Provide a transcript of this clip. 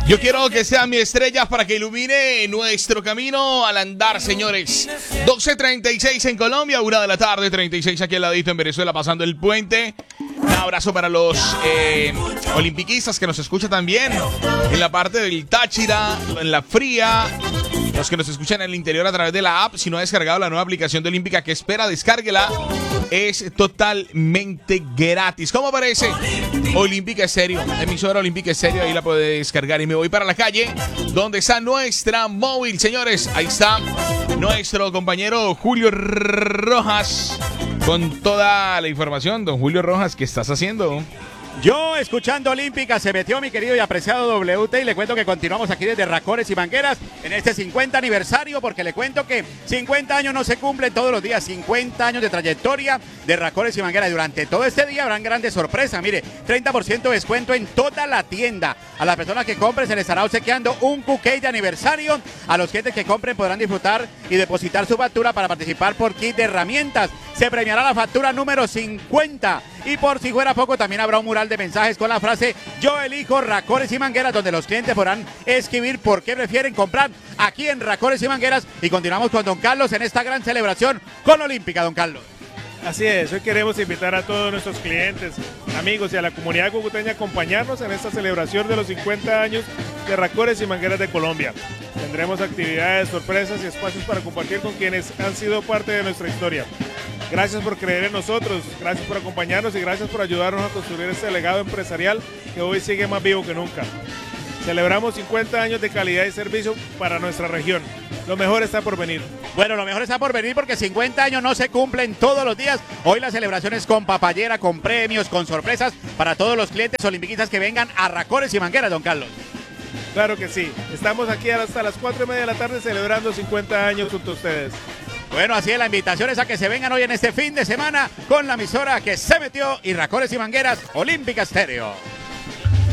Yo quiero que sea mi estrella para que ilumine nuestro camino al andar, señores. 12:36 en Colombia, 1 de la tarde, 36 aquí al ladito en Venezuela, pasando el puente. Un abrazo para los olimpiquistas que nos escuchan también en la parte del Táchira, en la Fría. Los que nos escuchan en el interior a través de la app. Si no ha descargado la nueva aplicación de Olímpica, que espera, descárguela. Es totalmente gratis. ¿Cómo aparece? Olímpica Estéreo, emisora Olímpica Estéreo, ahí la puede descargar. Y me voy para la calle, donde está nuestra móvil, señores. Ahí está nuestro compañero Julio Rojas con toda la información. Don Julio Rojas, ¿qué estás haciendo? Yo, escuchando Olímpica, se metió mi querido y apreciado WT, y le cuento que continuamos aquí desde Racones y Mangueras en este 50 aniversario, porque le cuento que 50 años no se cumplen todos los días, 50 años de trayectoria de Racones y Mangueras. Durante todo este día habrán grandes sorpresas, mire, 30% de descuento en toda la tienda. A las personas que compren se les estará obsequiando un cupcake de aniversario. A los clientes que compren podrán disfrutar y depositar su factura para participar por kit de herramientas. Se premiará la factura número 50. Y por si fuera poco, también habrá un mural de mensajes con la frase "Yo elijo Racones y Mangueras", donde los clientes podrán escribir por qué prefieren comprar aquí en Racones y Mangueras. Y continuamos con don Carlos en esta gran celebración con Olímpica, don Carlos. Así es, hoy queremos invitar a todos nuestros clientes, amigos y a la comunidad cucuteña a acompañarnos en esta celebración de los 50 años de Racones y Mangueras de Colombia. Tendremos actividades, sorpresas y espacios para compartir con quienes han sido parte de nuestra historia. Gracias por creer en nosotros, gracias por acompañarnos y gracias por ayudarnos a construir este legado empresarial que hoy sigue más vivo que nunca. Celebramos 50 años de calidad y servicio para nuestra región. Lo mejor está por venir. Bueno, lo mejor está por venir porque 50 años no se cumplen todos los días. Hoy la celebración es con papayera, con premios, con sorpresas para todos los clientes olimpiquistas que vengan a Racones y Mangueras, don Carlos. Claro que sí. Estamos aquí hasta las 4:30 de la tarde celebrando 50 años junto a ustedes. Bueno, así es, la invitación es a que se vengan hoy en este fin de semana con la emisora que se metió y Racones y Mangueras, Olímpica Estéreo.